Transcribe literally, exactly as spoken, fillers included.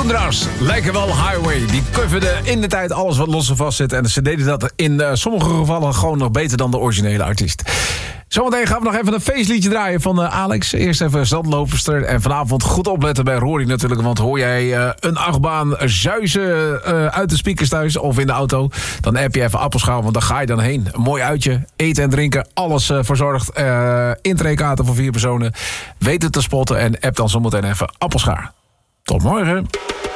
Tundras lijken wel Highway. Die coverden in de tijd alles wat los en vast zit. En ze deden dat in uh, sommige gevallen gewoon nog beter dan de originele artiest. Zometeen gaan we nog even een feestliedje draaien van uh, Alex. Eerst even Zandloperster. En vanavond goed opletten bij Rory natuurlijk. Want hoor jij uh, een achtbaan zuizen uh, uit de speakers thuis of in de auto, dan app je even Appelschaal, want dan ga je dan heen. Een mooi uitje, eten en drinken, alles uh, verzorgd. Uh, intreekaarten voor vier personen. Weet het te spotten en app dan zometeen even Appelschaar. Tot morgen.